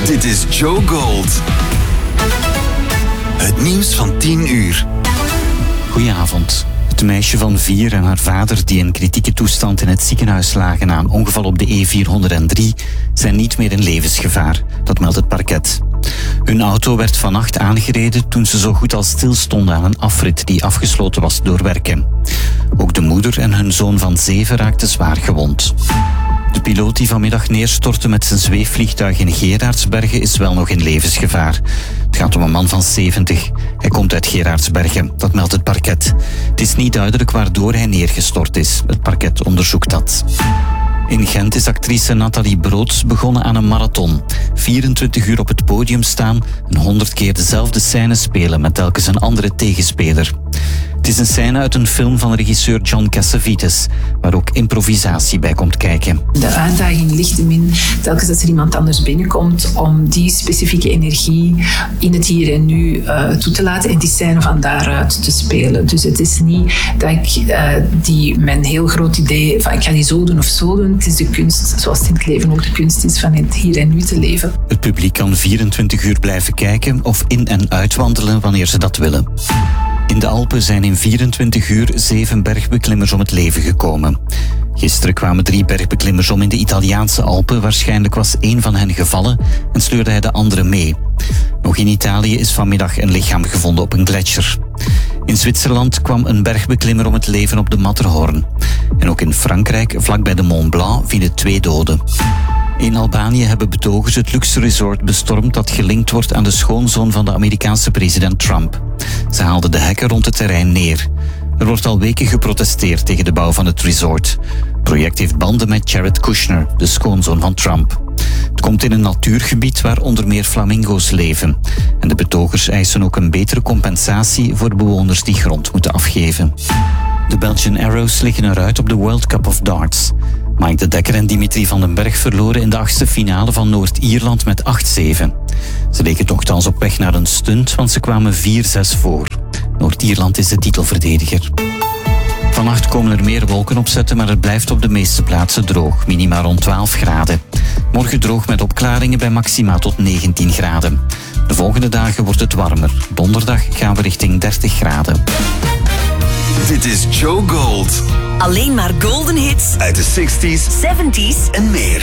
Dit is Joe Gold. Het nieuws van 10 uur. Goedenavond. Het meisje van 4 en haar vader, die in kritieke toestand in het ziekenhuis lagen na een ongeval op de E403, zijn niet meer in levensgevaar. Dat meldt het parket. Hun auto werd vannacht aangereden toen ze zo goed als stilstonden aan een afrit die afgesloten was door werken. Ook de moeder en hun zoon van 7 raakten zwaar gewond. De piloot die vanmiddag neerstortte met zijn zweefvliegtuig in Geraardsbergen is wel nog in levensgevaar. Het gaat om een man van 70. Hij komt uit Geraardsbergen, dat meldt het parket. Het is niet duidelijk waardoor hij neergestort is. Het parket onderzoekt dat. In Gent is actrice Nathalie Broods begonnen aan een marathon. 24 uur op het podium staan en 100 keer dezelfde scène spelen met telkens een andere tegenspeler. Het is een scène uit een film van regisseur John Cassavetes, waar ook improvisatie bij komt kijken. De uitdaging ligt hem in, telkens als er iemand anders binnenkomt, om die specifieke energie in het hier en nu toe te laten en die scène van daaruit te spelen. Dus het is niet dat ik mijn heel groot idee van ik ga die zo doen of zo doen. Het is de kunst, zoals het in het leven ook de kunst is, van het hier en nu te leven. Het publiek kan 24 uur blijven kijken of in- en uitwandelen wanneer ze dat willen. In de Alpen zijn in 24 uur 7 bergbeklimmers om het leven gekomen. Gisteren kwamen 3 bergbeklimmers om in de Italiaanse Alpen. Waarschijnlijk was 1 van hen gevallen en sleurde hij de andere mee. Nog in Italië is vanmiddag een lichaam gevonden op een gletsjer. In Zwitserland kwam een bergbeklimmer om het leven op de Matterhorn. En ook in Frankrijk, vlakbij de Mont Blanc, vielen 2 doden. In Albanië hebben betogers het luxe resort bestormd dat gelinkt wordt aan de schoonzoon van de Amerikaanse president Trump. Ze haalden de hekken rond het terrein neer. Er wordt al weken geprotesteerd tegen de bouw van het resort. Het project heeft banden met Jared Kushner, de schoonzoon van Trump. Het komt in een natuurgebied waar onder meer flamingo's leven. En de betogers eisen ook een betere compensatie voor de bewoners die grond moeten afgeven. De Belgian Arrows liggen eruit op de World Cup of Darts. Mike de Dekker en Dimitri van den Berg verloren in de 8e finale van Noord-Ierland met 8-7. Ze leken nogthans op weg naar een stunt, want ze kwamen 4-6 voor. Noord-Ierland is de titelverdediger. Vannacht komen er meer wolken opzetten, maar het blijft op de meeste plaatsen droog. Minima rond 12 graden. Morgen droog met opklaringen bij maxima tot 19 graden. De volgende dagen wordt het warmer. Donderdag gaan we richting 30 graden. Dit is Joe Gold. Alleen maar golden hits Uit de 60s, 70s en meer.